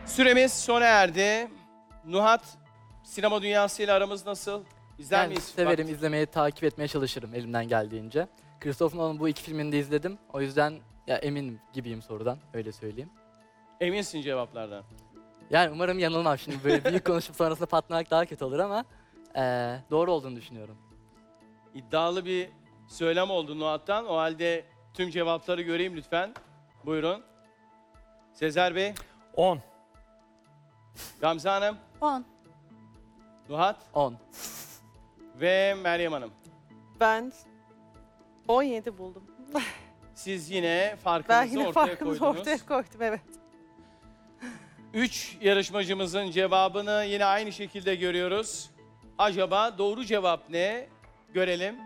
Süremiz sona erdi. Nuhat, sinema dünyasıyla aramız nasıl? İzler Yani miyiz? severim, izlemeye, takip etmeye çalışırım elimden geldiğince. Christopher Nolan'ın bu iki filmini de izledim. O yüzden ya eminim gibiyim sorudan, öyle söyleyeyim. Eminsin cevaplardan. Yani umarım yanılmam, şimdi böyle büyük konuşup sonrasında patlamak daha kötü olur ama doğru olduğunu düşünüyorum. İddialı bir söylem oldu Nuhat'tan. O halde tüm cevapları göreyim lütfen. Buyurun. Sezer Bey, 10. Gamze Hanım, 10. Nuhat 10. ve Meryem Hanım. Ben 17 buldum. Siz yine Ben farkınızı yine ortaya farkımızı koydunuz. ortaya koydum, evet. 3 yarışmacımızın cevabını yine aynı şekilde görüyoruz. Acaba doğru cevap ne? Görelim.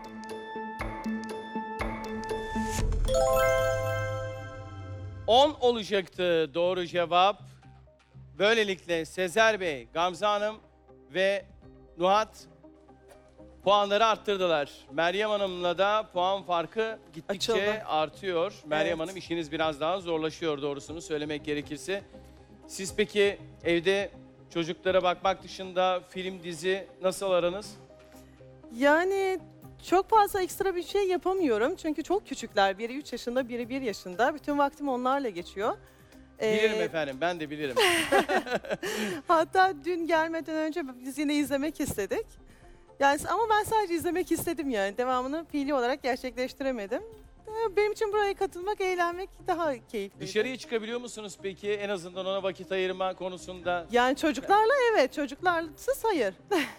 On olacaktı doğru cevap. Böylelikle Sezer Bey, Gamze Hanım ve Nuhat puanları arttırdılar. Meryem Hanım'la da puan farkı gittikçe Açıldı. artıyor. Meryem Evet. Hanım, işiniz biraz daha zorlaşıyor doğrusunu söylemek gerekirse. Siz peki evde çocuklara bakmak dışında film, dizi nasıl aranız? Yani çok fazla ekstra bir şey yapamıyorum. Çünkü çok küçükler. Biri 3 yaşında, biri 1 yaşında. Bütün vaktim onlarla geçiyor. Bilirim efendim, ben de bilirim. Hatta dün gelmeden önce biz yine izlemek istedik. Yani ama ben sadece izlemek istedim yani. Devamını fiili olarak gerçekleştiremedim. Benim için buraya katılmak, eğlenmek daha keyifli. Dışarıya çıkabiliyor musunuz peki? En azından ona vakit ayırma konusunda. Yani çocuklarla evet, çocuklarsız hayır.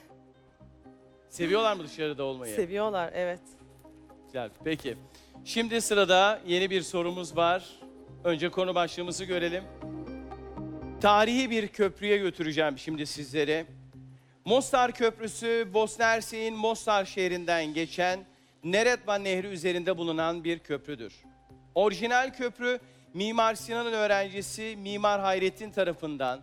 Seviyorlar mı dışarıda olmayı? Seviyorlar, evet. Güzel, peki. Şimdi sırada yeni bir sorumuz var. Önce konu başlığımızı görelim. Tarihi bir köprüye götüreceğim şimdi sizleri. Mostar Köprüsü, Bosna Hersek'in Mostar şehrinden geçen Neretva Nehri üzerinde bulunan bir köprüdür. Orijinal köprü, Mimar Sinan'ın öğrencisi Mimar Hayrettin tarafından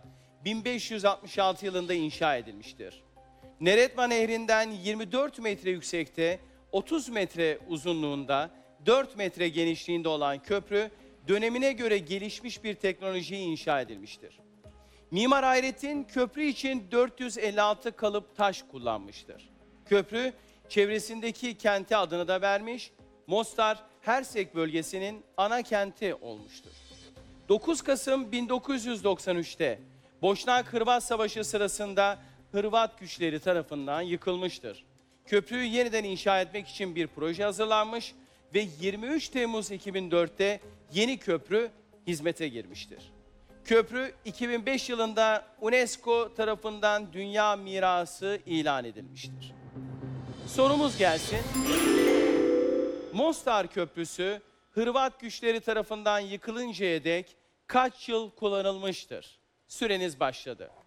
1566 yılında inşa edilmiştir. Neretva Nehri'nden 24 metre yüksekte, 30 metre uzunluğunda, 4 metre genişliğinde olan köprü, dönemine göre gelişmiş bir teknolojiyi inşa edilmiştir. Mimar Hayrettin köprü için 456 kalıp taş kullanmıştır. Köprü çevresindeki kente adını da vermiş, Mostar Hersek bölgesinin ana kenti olmuştur. 9 Kasım 1993'te Boşnak-Hırvat Savaşı sırasında Hırvat güçleri tarafından yıkılmıştır. Köprüyü yeniden inşa etmek için bir proje hazırlanmış ve 23 Temmuz 2004'te yeni köprü hizmete girmiştir. Köprü 2005 yılında UNESCO tarafından Dünya Mirası ilan edilmiştir. Sorumuz gelsin. Mostar Köprüsü Hırvat güçleri tarafından yıkılıncaya dek kaç yıl kullanılmıştır? Süreniz başladı.